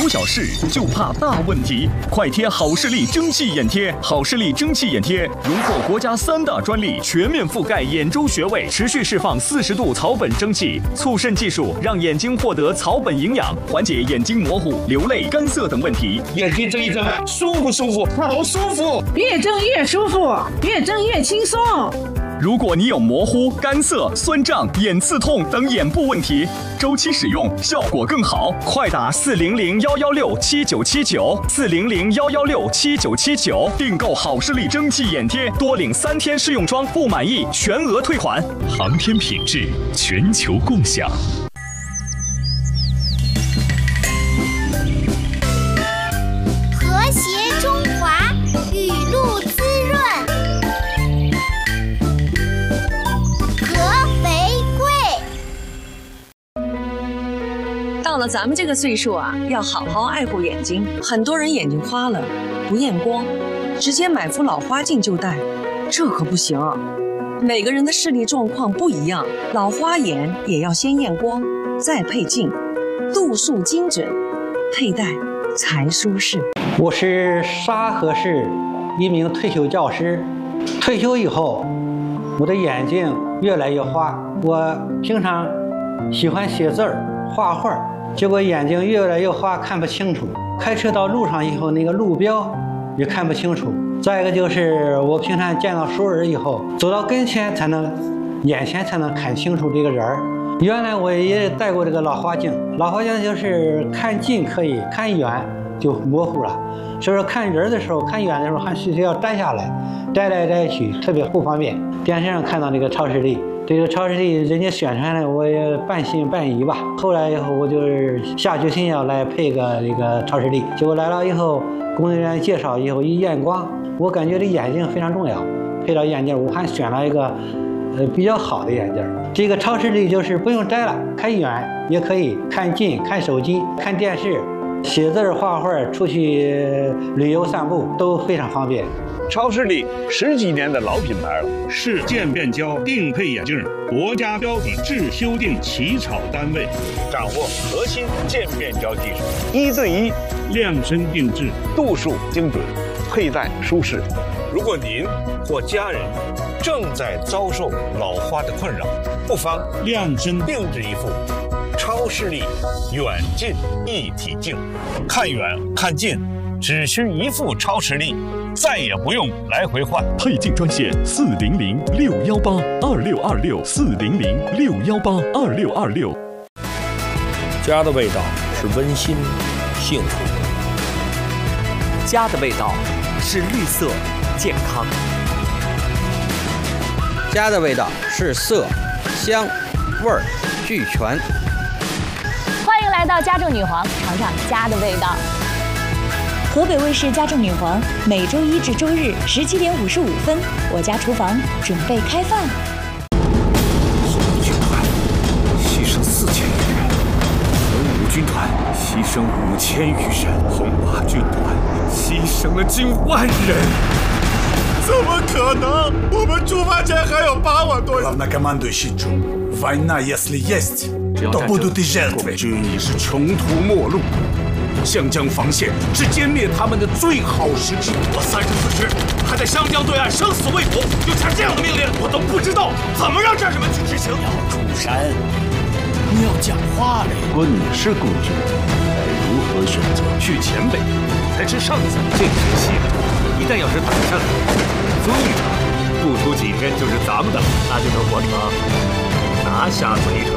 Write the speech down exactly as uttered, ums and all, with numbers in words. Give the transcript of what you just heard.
小事，就怕大问题。快贴好视力蒸汽眼贴，好视力蒸汽眼贴荣获国家三大专利，全面覆盖眼周穴位，持续释放四十度草本蒸汽，促渗技术让眼睛获得草本营养，缓解眼睛模糊、流泪、干涩等问题。 眼睛睁一睁，舒不舒服？好舒服， 越睁越舒服，越睁越轻松。 如果你有模糊、干涩、酸胀、眼刺痛等眼部问题，周期使用效果更好。快打四零零幺幺六七九七九，四零零幺幺六七九七九，订购好视力蒸汽眼贴，多领三天试用装，不满意全额退款。航天品质，全球共享。 和谐中华，雨露滋润。 到了咱们这个岁数啊，要好好爱护眼睛。很多人眼睛花了，不验光，直接买副老花镜就戴，这可不行。每个人的视力状况不一样，老花眼也要先验光，再配镜，度数精准，佩戴才舒适。 我是沙河市一名退休教师，退休以后，我的眼睛越来越花。我平常喜欢写字儿、画画。结果眼睛越来越花，看不清楚。开车到路上以后，那个路标也看不清楚。再一个就是我平常见到熟人以后，走到跟前才能，眼前才能看清楚这个人儿。原来我也戴过这个老花镜，老花镜就是看近可以，看远就模糊了。所以说看人的时候，看远的时候还需要摘下来，摘来摘去，特别不方便。电视上看到那个超视力。这个超视力人家宣传了，我也半信半疑吧。后来以后，我就是下决心要来配个这个超视力。结果来了以后，工作人员介绍以后一验光，我感觉这眼睛非常重要。配到眼镜，我还选了一个呃比较好的眼镜。这个超视力就是不用摘了，看远也可以，看近，看手机，看电视，写字、画画，出去旅游散步都非常方便。 超视力十几年的老品牌了，是渐变焦定配眼镜国家标准制修订起草单位，掌握核心渐变焦技术，一对一量身定制，度数精准，佩戴舒适。如果您或家人正在遭受老花的困扰，不妨量身定制一副超视力远近一体镜，看远看近只需一副超视力，再也不用来回换。 配镜专线四零零六幺八二六二六四零零六幺八二六二六。 家的味道是温馨、幸福。 家的味道是绿色、健康。 家的味道是色、香、味儿俱全。 欢迎来到家政女皇，尝尝家的味道。河北卫视家政女皇每周一至周日十七点五十五分，我家厨房准备开饭。 红衣军团牺牲四千余人，文武军团牺牲五千余人，红八军团牺牲了近万人。 怎么可能？我们出发前还有八万多人。 Главнокомандующий Джун, война если есть, то будут и жертвы. 军已是穷途末路。湘江防线是歼灭他们的最好时机。我三十四师还在湘江对岸生死未卜，就下这样的命令，我都不知道怎么让战士们去执行。 要出山，你要讲话嘞。 如果你是共军，该如何选择？ 去前北才吃上次，这个是西的。一旦要是打上来，遵义不出几天就是咱们的，那就能活成拿下贼城。